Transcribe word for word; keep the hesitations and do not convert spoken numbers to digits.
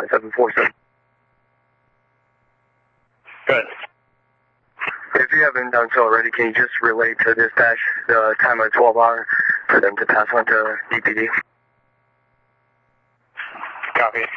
seven four seven. Good. If you haven't done so already, can you just relay to dispatch the time of twelve hour for them to pass on to D P D?